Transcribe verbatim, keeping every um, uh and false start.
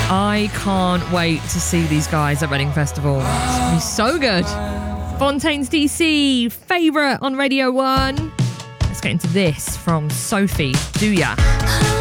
I can't wait to see these guys at Reading Festival. It's going to be so good. Fontaines D C, favourite on Radio one. Let's get into this from Sophie. Do ya?